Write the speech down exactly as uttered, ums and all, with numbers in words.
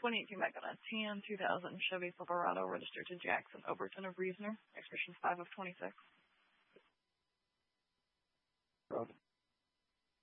twenty eighteen Magna ten, two thousand Chevy Silverado registered to Jackson Overton of Reasoner, expiration five of twenty-six.